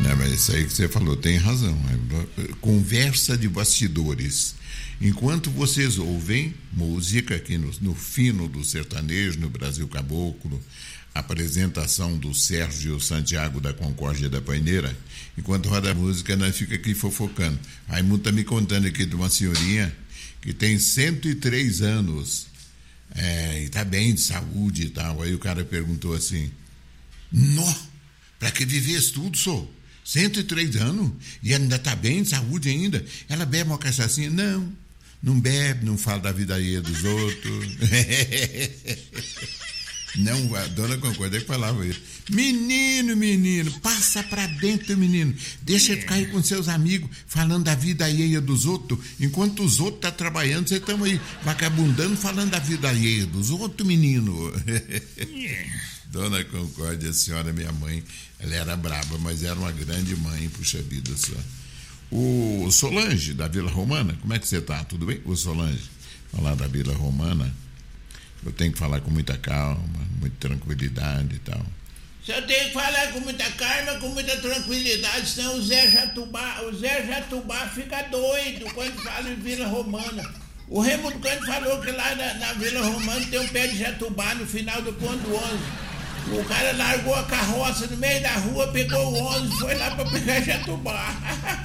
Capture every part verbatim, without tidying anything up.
Não, mas isso aí que você falou tem razão. É conversa de bastidores. Enquanto vocês ouvem música aqui no, no fino do sertanejo, no Brasil Caboclo, apresentação do Sérgio Santiago da Concórdia da Paineira, enquanto roda a música, nós fica aqui fofocando. Raimundo está me contando aqui de uma senhorinha que tem cento e três anos, é, e está bem de saúde e tal. Aí o cara perguntou assim: nó, para que viver isso tudo, só? cento e três anos? E ainda está bem de saúde ainda? Ela bebe uma cachaçinha? Não, não bebe, não fala da vida aí dos outros. Não, a dona Concórdia que falava isso. Menino, menino, passa pra dentro, menino. Deixa ele ficar aí com seus amigos, falando da vida alheia dos outros. Enquanto os outros estão tá trabalhando, vocês estão aí vagabundando, falando da vida alheia dos outros, menino. Dona Concórdia, a senhora, minha mãe, ela era braba, mas era uma grande mãe, puxa vida só. O Solange, da Vila Romana, como é que você tá? Tudo bem? O Solange, falar da Vila Romana. Eu tenho que falar com muita calma, muita tranquilidade e tal. Se eu tenho que falar com muita calma, com muita tranquilidade, senão o Zé Jatubá, o Zé Jatubá fica doido quando fala em Vila Romana. O Raimundo Cândido falou que lá na, na Vila Romana tem um pé de jatubá no final do ponto onze. O cara largou a carroça no meio da rua, pegou o onze e foi lá pra pegar jatubá.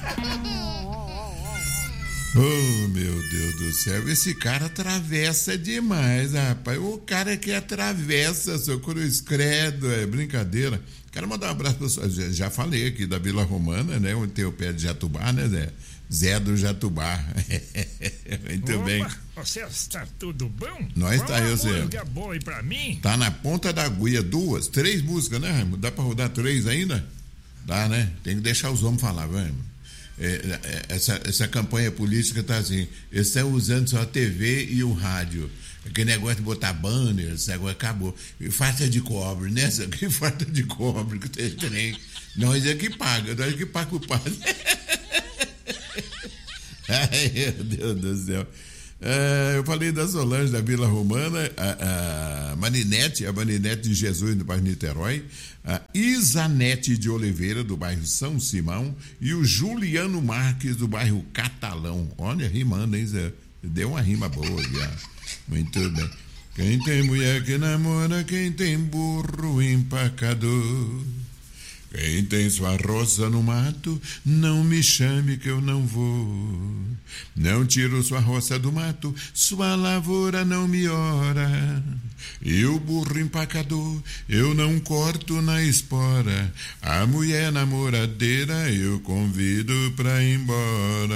Oh, meu Deus do céu, esse cara atravessa demais, rapaz. O cara que atravessa, seu cruz credo, é brincadeira. Quero mandar um abraço para você. Já, já falei aqui da Vila Romana, né? Onde tem o pé de Jatubá, né, Zé? Zé do Jatubá. Muito Opa, bem. Você está tudo bom? Nós está, eu sei. Música boa aí pra mim? Tá na ponta da agulha, duas, três músicas, né, Raimundo? Dá pra rodar três ainda? Dá, né? Tem que deixar os homens falar, vamos. É, essa, essa campanha política tá assim, eles estão usando só a T V e o rádio. Aquele negócio de botar banner, esse negócio acabou. E farta de cobre, né? Essa aqui farta de cobre que tem trem. Nós é que paga, nós é que paga o padre. Ai, meu Deus do céu. Uh, eu falei da Solange da Vila Romana, a, a Maninete, a Maninete de Jesus do bairro Niterói, a Isanete de Oliveira do bairro São Simão e o Juliano Marques do bairro Catalão. Olha, rimando, hein, Zé? Deu uma rima boa já. Muito bem. Quem tem mulher que namora, quem tem burro empacador. Quem tem sua roça no mato, não me chame que eu não vou. Não tiro sua roça do mato, sua lavoura não me ora. E o burro empacador, eu não corto na espora. A mulher namoradeira, eu convido pra ir embora.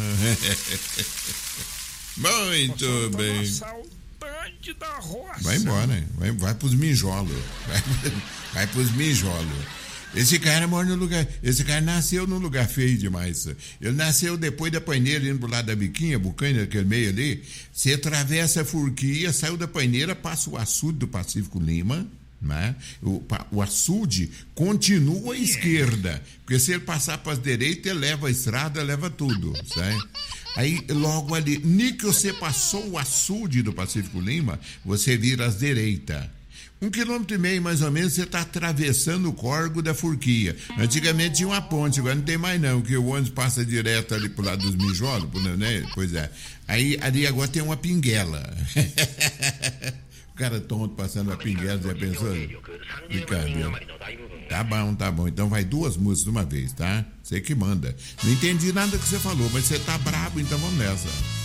Muito Nossa, bem. Saudade da roça. Vai embora, vai, vai pros mijolos. Vai, vai pros mijolos. Esse cara mora no lugar. Esse cara nasceu num lugar feio demais. Ele nasceu depois da Paineira, indo pro lado da Biquinha, Bucanha, aquele meio ali. Você atravessa a Furquia, saiu da Paineira, passa o açude do Pacífico Lima, né? O, o açude continua à esquerda. Porque se ele passar para a direita, ele leva a estrada, leva tudo, sabe? Aí, logo ali, nem que você passou o açude do Pacífico Lima, você vira à direita. Um quilômetro e meio, mais ou menos, você está atravessando o córrego da Furquia. Antigamente tinha uma ponte, agora não tem mais não, que o ônibus passa direto ali pro lado dos mijolos, né? Pois é. Aí, ali agora tem uma pinguela. O cara tonto passando a pinguela, já pensou? Brincadeira. Tá bom, tá bom. Então vai duas músicas de uma vez, tá? Você que manda. Não entendi nada que você falou, mas você tá brabo, então vamos nessa.